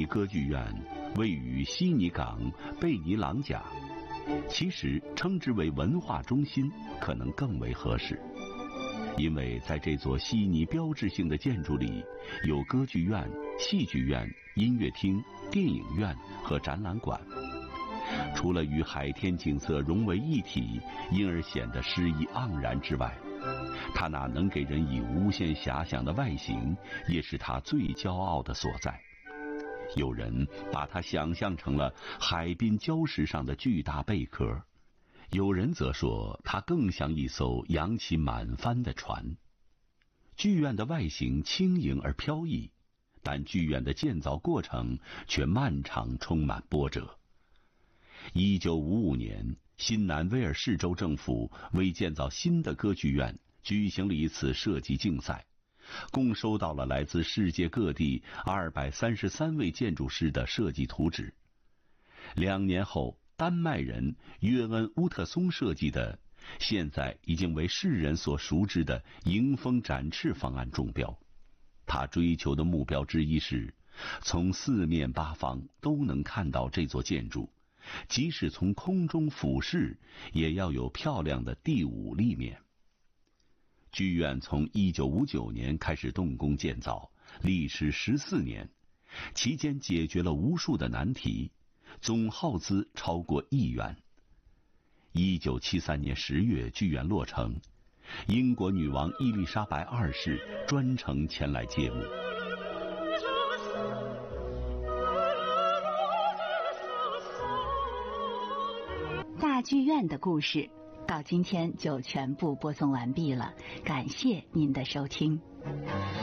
歌剧院位于悉尼港贝尼朗贾，其实称之为文化中心可能更为合适，因为在这座悉尼标志性的建筑里，有歌剧院、戏剧院、音乐厅、电影院和展览馆。除了与海天景色融为一体，因而显得诗意盎然之外，它那能给人以无限遐想的外形，也是它最骄傲的所在。有人把它想象成了海滨礁石上的巨大贝壳，有人则说它更像一艘扬起满帆的船。剧院的外形轻盈而飘逸，但剧院的建造过程却漫长，充满波折。1955年，新南威尔士州政府为建造新的歌剧院举行了一次设计竞赛，共收到了来自世界各地233位建筑师的设计图纸。2年后，丹麦人约恩·乌特松设计的现在已经为世人所熟知的迎风展翅方案中标。他追求的目标之一是从四面八方都能看到这座建筑，即使从空中俯视，也要有漂亮的第5立面。剧院从1959年开始动工建造，历时14年，期间解决了无数的难题，总耗资超过1亿元。1973年10月，剧院落成，英国女王伊丽莎白2世专程前来揭幕。 大剧院的故事到今天就全部播送完毕了，感谢您的收听。